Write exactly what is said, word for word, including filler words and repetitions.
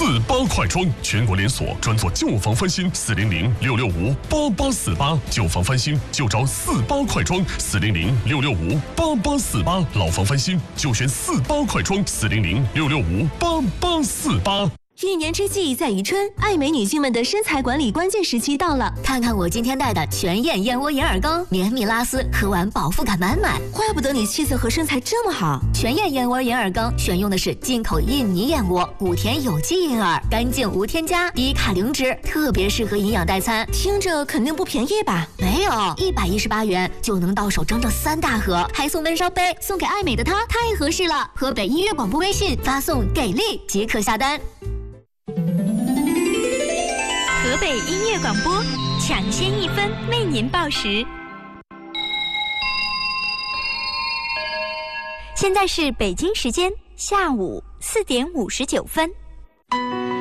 四八快装，全国连锁，专做旧房翻新。四零零六六五八八四八，旧房翻新就找四八快装。四零零六六五八八四八，老房翻新就选四八快装。四零零六六五八八四八。 一年之计在于春，爱美女性们的身材管理关键时期到了。 看看我今天带的全燕燕窝银耳羹，绵密拉丝，喝完饱腹感满满。 怪不得你气色和身材这么好。 全燕燕窝银耳羹选用的是进口印尼燕窝，谷田有机银耳，干净无添加，低卡零脂，特别适合营养代餐。 听着肯定不便宜吧？ 没有，一百一十八元就能到手整整三大盒，还送温烧杯，送给爱美的她太合适了。河北音乐广播微信发送给力即可下单。 河北音乐广播，抢先一分为您报时。现在是北京时间下午四点五十九分。